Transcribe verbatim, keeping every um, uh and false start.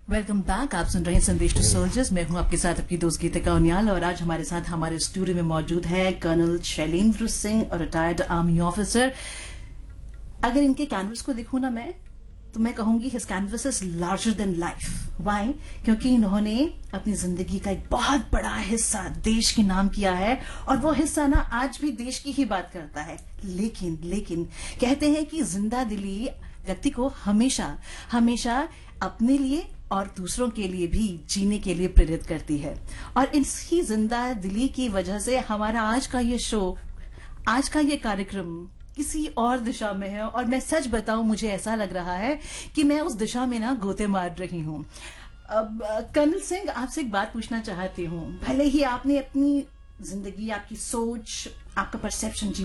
Welcome back. आप सुन रहे हैं संदेश टू सोल्जर्स। मैं हूं आपके साथ आपकी दोस्त गीतिका उनियाल और आज हमारे साथ हमारे स्टूडियो में मौजूद है कर्नल शैलेंद्र सिंह और रिटायर्ड आर्मी ऑफिसर। अगर इनके कैनवस को देखूं ना मैं तो मैं कहूंगी his canvas is larger than life. Y? क्योंकि इन्होंने अपनी जिंदगी का एक बहुत बड़ा हिस्सा देश के नाम किया है और वो हिस्सा ना आज भी देश की ही बात करता है। लेकिन लेकिन कहते हैं कि जिंदा दिली व्यक्ति को हमेशा हमेशा अपने लिए और दूसरों के लिए भी जीने के लिए प्रेरित करती है। और इसी जिंदा दिली की वजह से हमारा आज का ये शो, आज का ये कार्यक्रम किसी और दिशा में है और मैं सच बताऊं मुझे ऐसा लग रहा है कि मैं उस दिशा में ना गोते मार रही हूं। अब कर्नल सिंह, आपसे एक बात पूछना चाहती हूं। भले ही आपने अपनी जिंदगी, आपकी सोच, आपका परसेप्शन